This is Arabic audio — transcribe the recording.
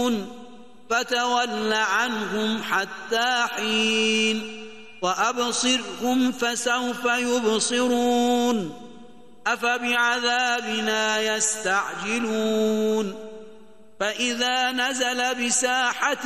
فتول عنهم حتى حين وأبصرهم فسوف يبصرون أفبعذابنا يستعجلون فإذا نزل بساحة